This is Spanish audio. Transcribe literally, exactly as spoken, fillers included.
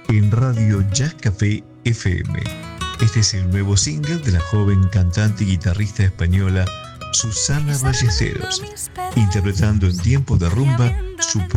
en Radio Jazz Café F M. Este es el nuevo single de la joven cantante y guitarrista española Susana Ballesteros, interpretando en tiempo de rumba su